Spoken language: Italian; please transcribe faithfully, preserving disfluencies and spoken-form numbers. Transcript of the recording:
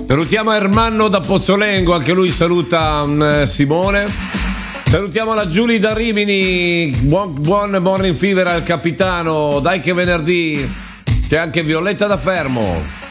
Salutiamo Ermanno da Pozzolengo, anche lui saluta um, Simone. Salutiamo la Giulia da Rimini, buon, buon morning fever al capitano, dai che venerdì. C'è anche Violetta da Fermo.